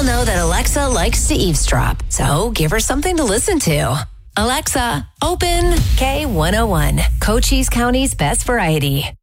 all know that Alexa likes to eavesdrop, so give her something to listen to. Alexa, open K101, Cochise County's best variety.